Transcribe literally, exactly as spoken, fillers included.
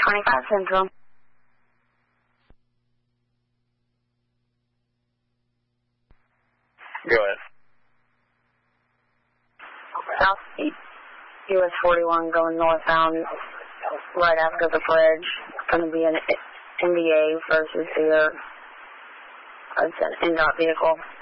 twenty-five Central. Go ahead. Southeast U S forty-one going northbound right after the bridge. It's going to be an N B A versus either, it's an N D O T vehicle.